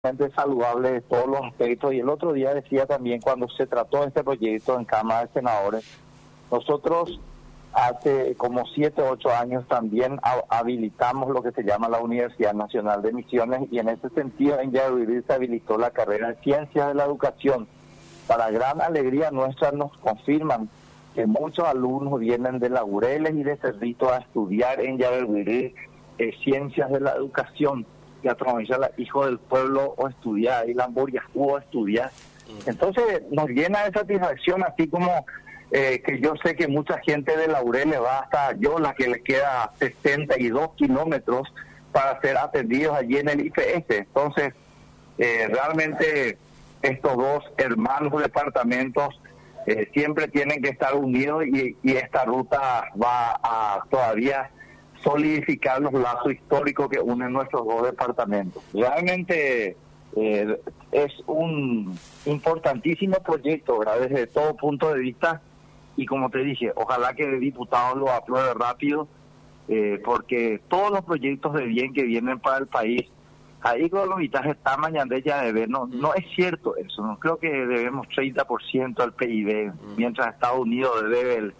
saludable de todos los aspectos. Y el otro día decía también, cuando se trató este proyecto en Cámara de Senadores, nosotros hace como 7 o 8 años también habilitamos lo que se llama la Universidad Nacional de Misiones, y en ese sentido en Yabebirí se habilitó la carrera de Ciencias de la Educación. Para gran alegría nuestra nos confirman que muchos alumnos vienen de Laureles y de Cerrito a estudiar en Yabebirí Ciencias de la Educación, que atraviesa la Hijo del Pueblo o estudiar, y la Lamborghini o estudiar. Entonces nos llena de satisfacción, así como que yo sé que mucha gente de Laureles va hasta Yola, que le queda 62 kilómetros para ser atendidos allí en el IPS. Entonces, realmente estos dos hermanos departamentos siempre tienen que estar unidos, y esta ruta va a todavía solidificar los lazos históricos que unen nuestros dos departamentos. Realmente es un importantísimo proyecto, ¿verdad? Desde todo punto de vista, y como te dije, ojalá que el diputado lo apruebe rápido, porque todos los proyectos de bien que vienen para el país, ahí con los vitajes está mañana ya debe, no es cierto eso, no creo que debemos 30% al PIB, mientras Estados Unidos debe el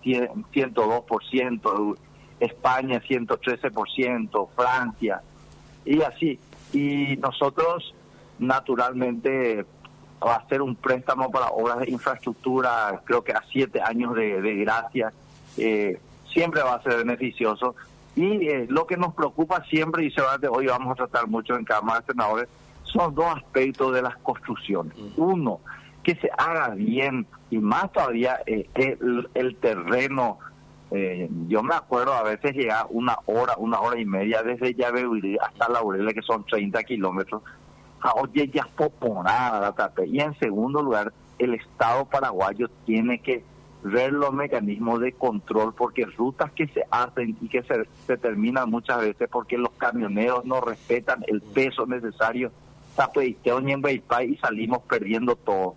102%, España 113%, Francia, y así. Y nosotros, naturalmente, va a ser un préstamo para obras de infraestructura, creo que a 7 años de gracia, siempre va a ser beneficioso. Y lo que nos preocupa siempre, y seguramente hoy vamos a tratar mucho en Cámara de Senadores, son dos aspectos de las construcciones. Uno, que se haga bien, y más todavía el terreno. Yo me acuerdo a veces llegar una hora y media desde Yabebirí hasta Laureles, que son 30 kilómetros. Oye, ya poponada, y en segundo lugar, el Estado paraguayo tiene que ver los mecanismos de control, porque rutas que se hacen y que se terminan muchas veces porque los camioneros no respetan el peso necesario, y salimos perdiendo todo.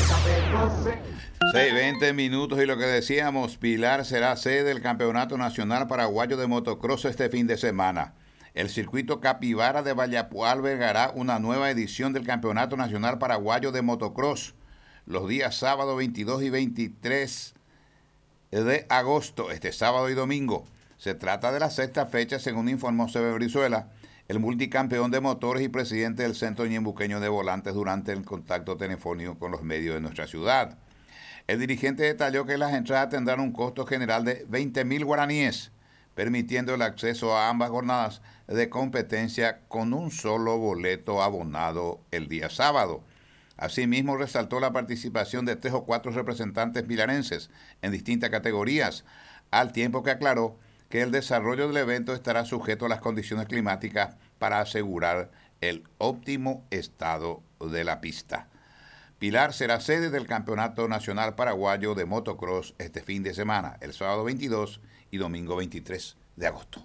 20 minutos, y lo que decíamos, Pilar será sede del Campeonato Nacional Paraguayo de Motocross este fin de semana. El circuito Capibara de Vallapué albergará una nueva edición del Campeonato Nacional Paraguayo de Motocross los días sábado 22 y 23 de agosto, este sábado y domingo. Se trata de la 6ª fecha, según informó Sebe Brizuela, el multicampeón de motores y presidente del Centro Ñembuqueño de Volantes, durante el contacto telefónico con los medios de nuestra ciudad. El dirigente detalló que las entradas tendrán un costo general de 20.000 guaraníes, permitiendo el acceso a ambas jornadas de competencia con un solo boleto abonado el día sábado. Asimismo, resaltó la participación de 3 o 4 representantes pilarenses en distintas categorías, al tiempo que aclaró que el desarrollo del evento estará sujeto a las condiciones climáticas para asegurar el óptimo estado de la pista. Pilar será sede del Campeonato Nacional Paraguayo de Motocross este fin de semana, el sábado 22 y domingo 23 de agosto.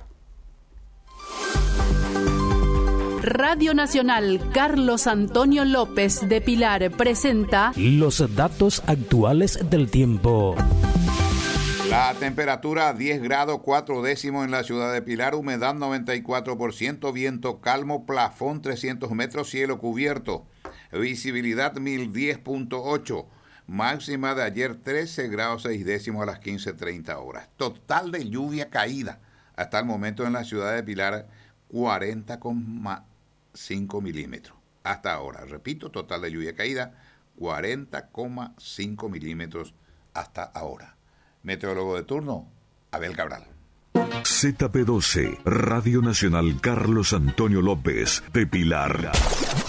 Radio Nacional Carlos Antonio López de Pilar presenta los datos actuales del tiempo. La temperatura 10 grados 4 décimos en la ciudad de Pilar, humedad 94%, viento calmo, plafón 300 metros, cielo cubierto, visibilidad 1010.8, máxima de ayer 13 grados 6 décimos a las 15:30 horas. Total de lluvia caída hasta el momento en la ciudad de Pilar, 40,5 milímetros. Hasta ahora, repito, total de lluvia caída, 40,5 milímetros hasta ahora. Meteorólogo de turno, Abel Cabral. ZP12, Radio Nacional Carlos Antonio López de Pilar.